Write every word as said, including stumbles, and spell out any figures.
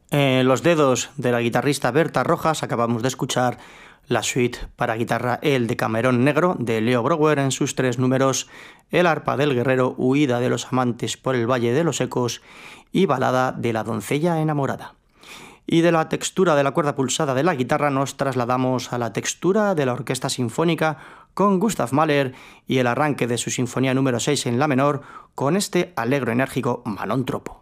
En los dedos de la guitarrista Berta Rojas acabamos de escuchar la suite para guitarra El Decamerón Negro de Leo Brouwer en sus tres números, El arpa del guerrero, Huida de los amantes por el valle de los ecos y Balada de la doncella enamorada. Y de la textura de la cuerda pulsada de la guitarra nos trasladamos a la textura de la orquesta sinfónica con Gustav Mahler y el arranque de su sinfonía número seis en la menor con este alegro enérgico Malón Troppo.